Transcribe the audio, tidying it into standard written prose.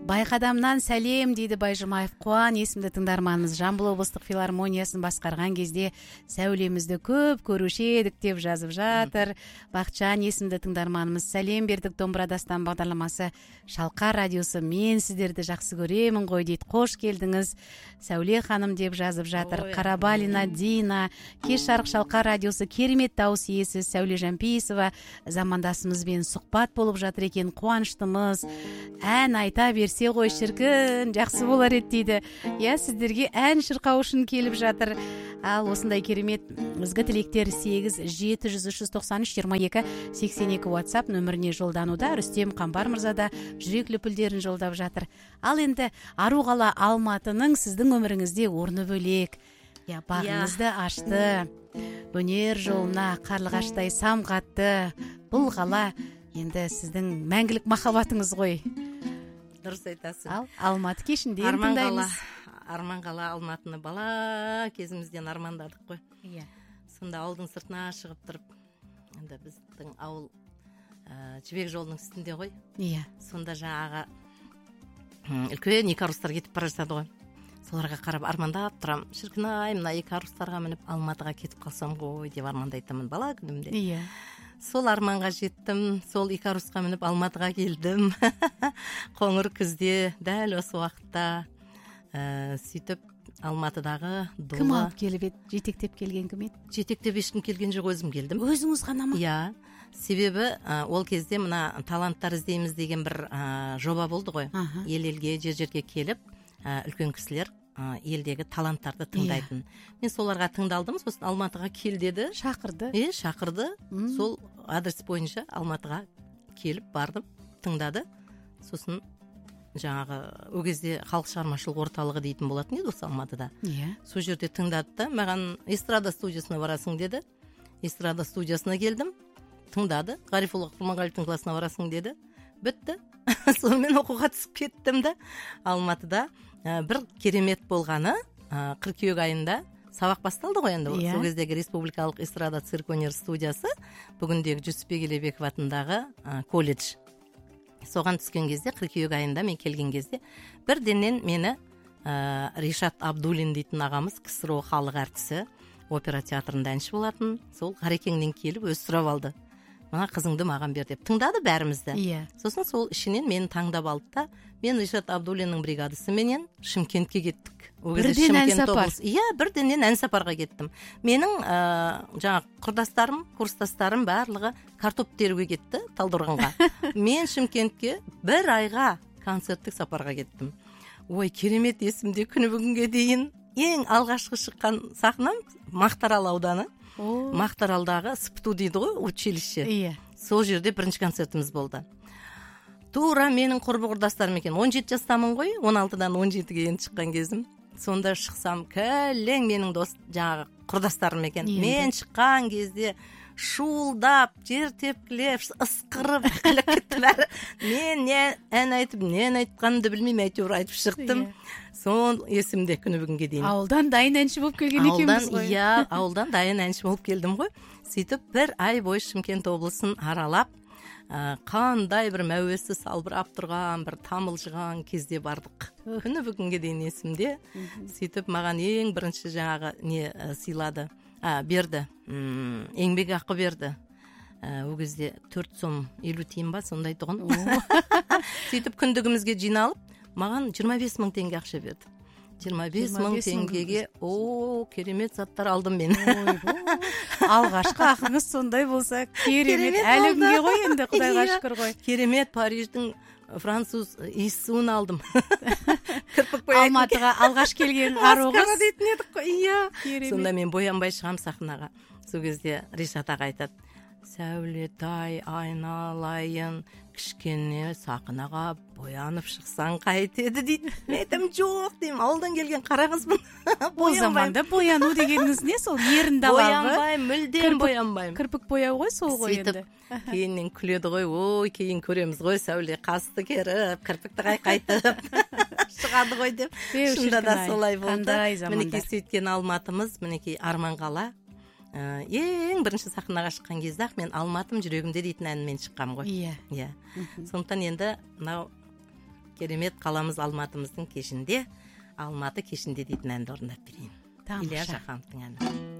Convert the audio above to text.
Байқадамнан сәлем дейді Байжұмаев Қуан есімді тыңдарманымыз. Жамбыл облыстық филармониясын басқарған кезде сәулемізді көп көруші едік деп жазып жатыр. Бақытжан есімді тыңдарманымыз сәлем бердік, домбыра дастан бағдарламасы Шалқар радиосы, мен сіздерді жақсы көремін ғой дейді. Қош келдіңіз Сәуле ханым деп жазып жатыр. Қарабалина Дина, кеш жарық Шалқар радиосы керемет дауыс иесі Сәуле Жампиеваға замандасымызбен сұхбат болып жатыр екен, қуаныштымыз. Ән айта берсе ғой шіркін, жақсы болар еді дейді. Иә, сіздерге ән шырқау үшін келіп жатыр. Ал осындай керемет ізгі тілектер 8-700-393-22-82 WhatsApp нөміріне жолдануда. Рүстем Қамбар мырза да жүрек лүпілдерін жолдап жатыр. Ал енді Аруқала Алматының сіздің өміріңізде орны бөлек. Я, бағыңызды ашты. Өнер жолына қарлығаштай самғатты. Бұл қала енді сіздің мәңгілік махаббатыңыз ғой. Дұрыс айтасың. Ал Алматы кешінде тыңдаймыз. Арман қала Алматыны бала кезімізден армандадық қой. Иә. Сонда ауылдың сыртына шығып тұрып, енді біздің ауыл жібек жолының үстінде ғой. Иә. Сонда жаңағы үлкен екі арыстар кетіп бара жатады ғой. Соларға қарап армандап тұрам. Шіркін-ай, мына екі арыстарға мініп Алматыға кетіп қалсам ғой деп армандайтынмын бала күнімде. Иә. Сол арманға жеттім, сол екі арысқа мініп Алматыға келдім. Қоңыр күзде, дәл осы уақытта сөйтіп Алматыдағы дулы. Кім алып келіп еді? Жетектеп келген кім еді? Жетектеп ешкім келген жоқ, өзім келдім. Өзіңіз ғана ма? Иә. Себебі ол кезде мына таланттар іздейміз деген бір жоба болды ғой. Ел-елге, жер-жерге келіп, үлкен кісілер елдегі таланттарды тыңдайтын. Мен соларға тыңдалдым, сосын Алматыға кел деді. Шақырды. Шақырды. Сол адрес бойынша Алматыға келіп бардым, тыңдады. Сосын жаңағы ол кезде халық шығармашылық орталығы дейтін болатын еді осы Алматыда. Сол жерде тыңдады да, маған эстрада студиясына барасың деді. Эстрада студиясына келдім, тыңдады. Ғарифолла Құрманғалиевтің классына барасың деді. Бітті. Сонымен оқуға түсіп кеттім да. Алматыда бір керемет болғаны, қыркүйек айында сабақ басталды ғой енді. Сол кездегі республикалық эстрада цирк өнер студиясы, бүгіндегі Жүсіпбек Елебеков атындағы колледж. Соған түскен кезде, қыркүйек айында мен келген кезде, бірденнен мені Ришат Абдуллин дейтін ағамыз, КСРО халық әртісі, опера театрында әнші болатын, сол Қарекеңнен келіп өз сұрап алды. Мына қызыңды маған бер деп тыңдады бәрімізді. Сосын сол ішінен мені таңдап алды да, мен Ришат Абдуллиннің бригадасыменен Шымкентке кеттік. Бірден ән сапар? Иә, бірденнен ән сапарға кеттім. Менің жаңағы құрдастарым, курстастарым барлығы картоп теруге кетті Талдықорғанға. Мен Шымкентке бір айға концерттік сапарға кеттім. Ой, керемет, есімде күні бүгінге дейін ең алғашқы шыққан сахнам Мақтаарал ауданы. Мақтааралдағы СПТУ дейді ғой, училище. Сол жерде бірінші концертіміз болды. Тура менің құрбы құрдастарым екен. 17 жастамын ғой, 16-дан 17-ге енді шыққан кезім. Сонда шықсам, кәлең менің жаңағы құрдастарым екен. Мен шыққан кезде шуылдап, жер тепкілеп, ысқырып, қылып кетті бәрі. Мен не ән айтып, не ән айтқанымды білмеймін, әйтеуір айтып шықтым. Сол есімде күні бүгінге дейін. Ауылдан дайын әнші болып келген екенбіз ғой. Иә, ауылдан дайын әнші болып келдім ғой. Сөйтіп бір ай бойы Шымкент облысын аралап, қандай бір мәуесі салбырап тұрған, бір тамылжыған кезде бардық. Күні бүгінге дейін есімде. Сөйтіп маған ең бірінші жаңағы не сыйлады, берді, еңбек ақы берді. Ол кезде 4 сом 50 тиын ба, сондай тұғын. Сөйтіп күндігімізге жиналып, маған 25 мың теңге ақша берді. 25 мың теңгеге керемет заттар алдым мен. Алғашқы ақыңыз сондай болса керемет. Әлі күнге ғой енді, Құдайға шүкір ғой. Керемет, Париждің француз иіссуын алдым. Алматыға алғаш келген аруғыз. Маскара дейтін едік қой. Иә. Сонда мен боянбай шығам сахнаға. Сол кезде Ришат аға айтады: Сәулетай, айналайын, кішкене сахнаға боянып шықсаң қайтеді дейді. Мен айтам, жоқ деймін, ауылдан келген қара қызбын. Ол заманда бояну дегеніңіз не сол? Ерінді алабы? Боянбаймын, мүлдем боянбаймын. Кірпік бояу ғой сол ғой енді. Кейіннен күледі ғой, ой, кейін көреміз ғой, Сәуле қасты керіп, кірпікті қайқайтып шығады ғой деп. Шында да солай болды. Мінекей сөйткен Алматымыз, мінекей Арман қала. Ең бірінші сахнаға шыққан кезде мен Алматым жүрегімде дейтін әнмен шыққам ғой. Иә. Сондықтан енді мынау керемет қаламыз Алматымыздың кешінде, Алматы кешінде дейтін әнді орындап берейін. Тамаша. Илья Жақановтың әні.